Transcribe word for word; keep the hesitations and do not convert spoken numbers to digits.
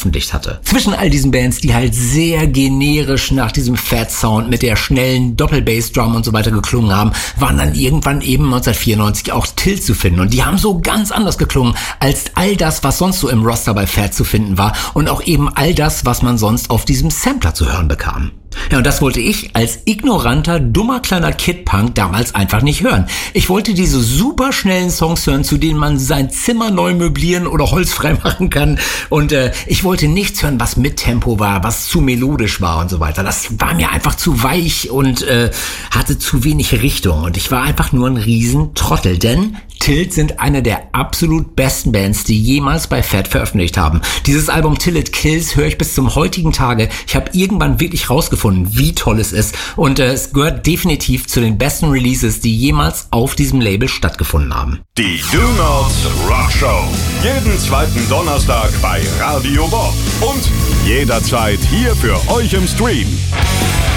veröffentlicht hatte. Zwischen all diesen Bands, die halt sehr generisch nach diesem Fat-Sound mit der schnellen Doppelbass-Drum und so weiter geklungen haben, waren dann irgendwann eben neunzehnhundertvierundneunzig auch Tilt zu finden. Und die haben so ganz anders geklungen als all das, was sonst so im Roster bei Fat zu finden war und auch eben all das, was man sonst auf diesem Sampler zu hören bekam. Ja, und das wollte ich als ignoranter, dummer kleiner Kid-Punk damals einfach nicht hören. Ich wollte diese super schnellen Songs hören, zu denen man sein Zimmer neu möblieren oder holzfrei machen kann. Und äh, ich wollte nichts hören, was mit Tempo war, was zu melodisch war und so weiter. Das war mir einfach zu weich und äh, hatte zu wenig Richtung. Und ich war einfach nur ein Riesentrottel, denn Tilt sind eine der absolut besten Bands, die jemals bei Fat veröffentlicht haben. Dieses Album Till It Kills höre ich bis zum heutigen Tage. Ich habe irgendwann wirklich rausgefunden, wie toll es ist. Und äh, es gehört definitiv zu den besten Releases, die jemals auf diesem Label stattgefunden haben. Die Do Not Rock Show. Jeden zweiten Donnerstag bei Radio Bob. Und jederzeit hier für euch im Stream.